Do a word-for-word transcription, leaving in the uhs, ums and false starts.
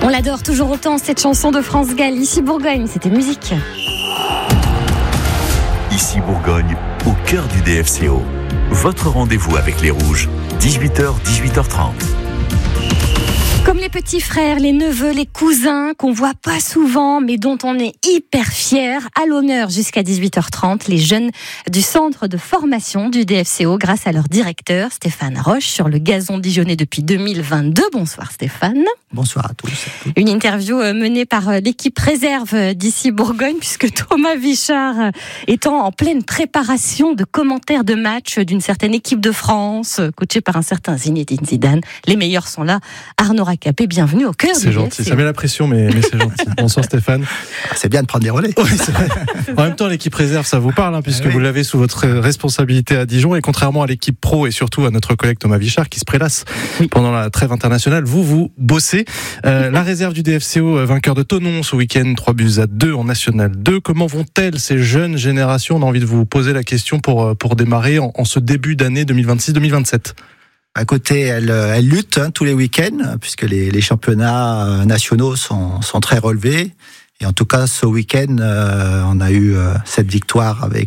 On l'adore toujours autant, cette chanson de France Gall. Ici Bourgogne, c'était musique. Ici Bourgogne, au cœur du D F C O. Votre rendez-vous avec les Rouges, dix-huit heures, dix-huit heures trente. Comme les petits frères, les neveux, les cousins qu'on voit pas souvent mais dont on est hyper fier, à l'honneur jusqu'à dix-huit heures trente, les jeunes du centre de formation du D F C O grâce à leur directeur Stéphane Roche sur le gazon dijonnais depuis deux mille vingt-deux. Bonsoir Stéphane. Bonsoir à tous. Une interview menée par l'équipe réserve d'ici Bourgogne puisque Thomas Vichard étant en pleine préparation de commentaires de match d'une certaine équipe de France coachée par un certain Zinedine Zidane. Les meilleurs sont là. Arnaud Racapé, bienvenue au cœur du C'est gentil, ça met la pression, mais, mais c'est gentil. Bonsoir Stéphane. C'est bien de prendre des relais. Oui, c'est vrai. En même temps, l'équipe réserve, ça vous parle, hein, puisque oui. Vous l'avez sous votre responsabilité à Dijon, et contrairement à l'équipe pro et surtout à notre collègue Thomas Vichard qui se prélasse oui. pendant la trêve internationale, vous, vous bossez. Euh, la réserve du D F C O, vainqueur de Thonon ce week-end, trois buts à deux en National deux. Comment vont-elles ces jeunes générations? On a envie de vous poser la question pour, pour démarrer en, en ce début d'année deux mille vingt-six deux mille vingt-sept. À côté, elle, elle lutte hein, tous les week-ends, puisque les, les championnats nationaux sont, sont très relevés. Et en tout cas, ce week-end, euh, on a eu euh, cette victoire avec